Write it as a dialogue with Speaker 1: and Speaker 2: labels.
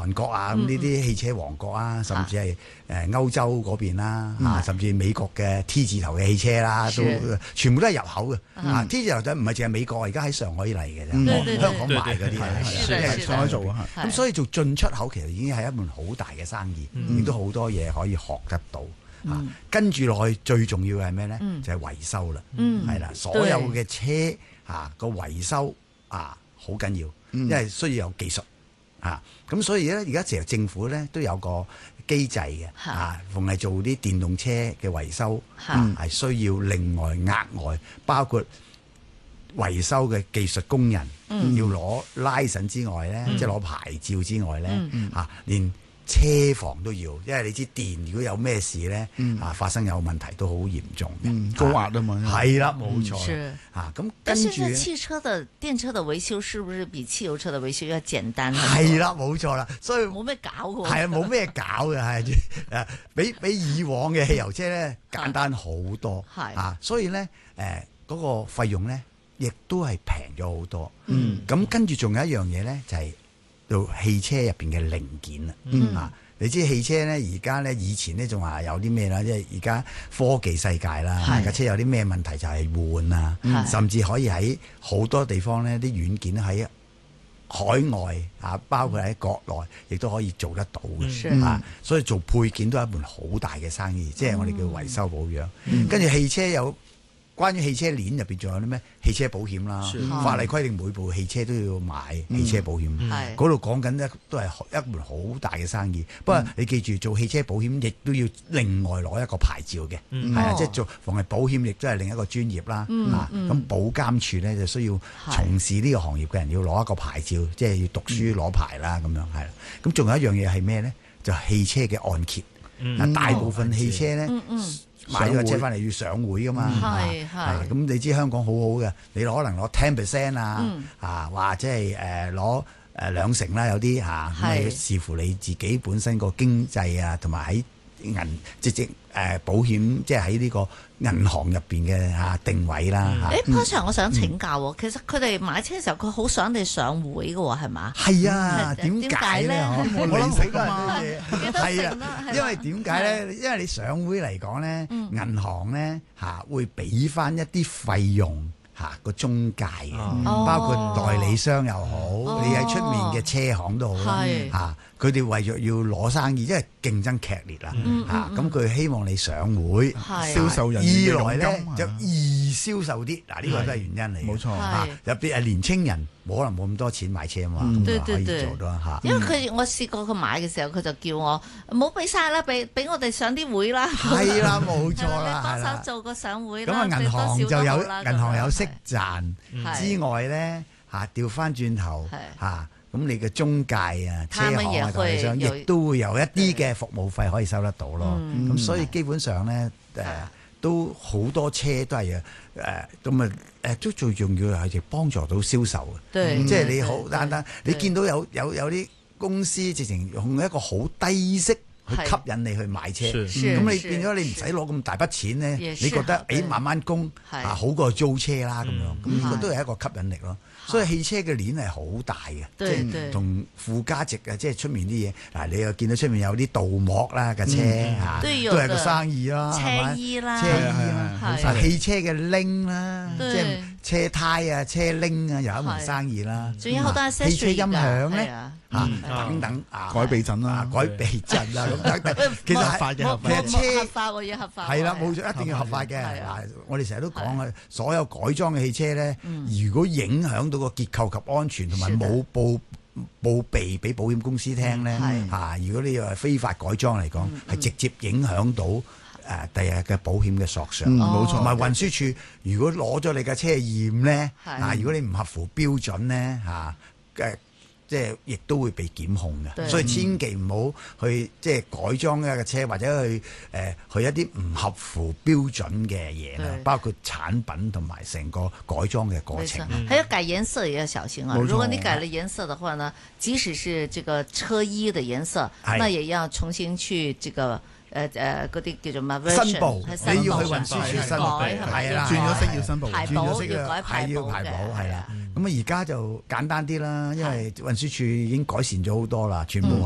Speaker 1: 韓國啊，咁呢啲汽車王國啊，甚至係歐洲嗰邊啦，甚至美國嘅 T 字頭嘅汽車啦，都全部都係入口嘅。T 字頭就唔係淨係美國，而家喺上海嚟嘅啫，香港買嗰啲係上海做啊。咁所以做進出口其實已經係一門好大嘅生意，亦都好多嘢可以學得到。跟住落去最重要嘅係咩咧？就係維修啦，係啦，所有嘅車個維修好緊要，因為需要有技術。咁所以咧，而家成日政府咧都有個機制嘅，逢係做啲電動車嘅維修，係需要另外額外，包括維修嘅技術工人要攞 license 之外咧，即係攞牌照之外咧，連車房都要，因為你知電如果有咩事咧，發生有問題都好嚴重嘅，高壓啊嘛，係啦，冇錯。咁跟住，
Speaker 2: 但係汽車的電車的維修是不是比汽油車的維修要簡單？
Speaker 1: 係啦，冇錯啦，所以
Speaker 2: 冇咩搞嘅。
Speaker 1: 係啊，冇咩搞嘅，係比以往嘅汽油車咧簡單好多。係所以咧嗰個費用咧亦都係平咗好多。咁跟住仲有一樣嘢咧就係到汽車入邊嘅零件你知汽車咧而家咧以前咧仲話有啲咩啦，即係而家科技世界啦，架車有啲咩問題就係換啊，甚至可以喺好多地方咧啲軟件喺海外包括喺國內亦都可以做得到嘅所以做配件都係一門好大嘅生意，即係我哋叫維修保養。跟住汽車有關於汽車鏈入邊仲有啲咩汽車保險啦，法例規定每部汽車都要買汽車保險，嗰度講緊咧都係一門好大嘅生意。不過你記住做汽車保險亦都要另外攞一個牌照嘅，即係做逢係保險亦都係另一個專業啦。咁保監處咧就需要從事呢個行業嘅人要攞一個牌照，即係要讀書攞牌啦咁樣係啦。咁仲有一樣嘢係咩咧？就汽車嘅按揭，大部分汽車咧。買咗個車翻嚟要上會噶嘛，咁你知香港好好嘅，你可能攞 10% 或者係攞2%啦，有啲咁視乎你自己本身個經濟同埋喺保險，即係喺呢個銀行入邊嘅定位啦。
Speaker 2: 波 Sir，我想請教喎，其實佢哋買車嘅時候，佢好想你上會嘅喎，係嘛？
Speaker 1: 係啊，點解咧？我諗好多人嘅嘢係啊，因為點解咧？因為你上會嚟講咧，銀行咧會俾翻一啲費用。個中介嘅，包括代理商又好，你喺出面嘅車行都好啦。佢哋為咗要攞生意，因為競爭劇烈啦。咁佢希望你上會，銷售人員二來咧就易銷售啲。嗱，呢個都係原因嚟。冇錯，特別係年青人冇可能冇咁多錢買車啊嘛，咁可以做到嚇。
Speaker 2: 因為我試過佢買嘅時候，佢就叫我唔好俾晒啦，俾我哋上啲會啦。
Speaker 1: 係啦，冇錯啦，
Speaker 2: 幫手做個上會啦。
Speaker 1: 咁銀行有息賺之外咧，調翻轉頭咁你嘅中介車行代理商亦都會有一啲嘅服務費可以收得到咯。咁所以基本上咧都好多車都係咁都最重要係幫助到銷售嘅。即係你好簡單，你見到有啲公司直情用一個好低息去吸引你去買車，咁你變咗你唔使攞咁大筆錢咧，你覺得慢慢供好過租車啦咁樣，咁呢個都係一個吸引力咯。所以汽車嘅鏈係好大嘅，即係同附加值即係出面啲嘢。嗱，你又見到出面有啲鍍膜啦架車都係個生意啦，
Speaker 2: 車衣啦，
Speaker 1: 汽車嘅鈴啦，即係車胎啊、車鈴啊，又一門生意啦。
Speaker 2: 仲有好多
Speaker 1: 汽車音響咧等等
Speaker 3: 改避震啦、
Speaker 1: 改避震啊咁等等。其實
Speaker 2: 合法嘅，合法喎，要合法。
Speaker 1: 係啦，冇錯，一定要合法嘅。嗱，我哋成日都講啊，所有改裝嘅汽車咧，如果影響到個結構及安全，同埋冇報備俾保險公司聽咧，如果你話非法改裝嚟講，係直接影響到第日嘅保險嘅索償。冇錯，同埋運輸署如果攞咗你架車驗咧，如果你唔合乎標準咧，即係亦都會被檢控嘅，所以千祈唔好去即係改裝一架車，或者去一啲唔合乎標準嘅嘢啦，包括產品同埋成個改裝嘅過程。
Speaker 2: 還有改顏色也要小心啊！如果你改了顏色的話呢，即使是這個車衣的顏色，那也要重新去這個。嗰啲叫做乜？
Speaker 1: 申報，你要去運輸署申報，係啦，
Speaker 3: 轉咗色要申報，
Speaker 2: 排保要改排保嘅，
Speaker 1: 係啦。咁而家就簡單啲啦，因為運輸署已經改善咗好多啦，全部